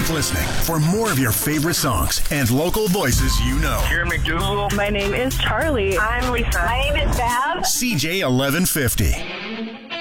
Keep listening for more of your favorite songs and local voices you know. Karen McDougal. My name is Charlie. I'm Lisa. My name is Bev. CJ 1150.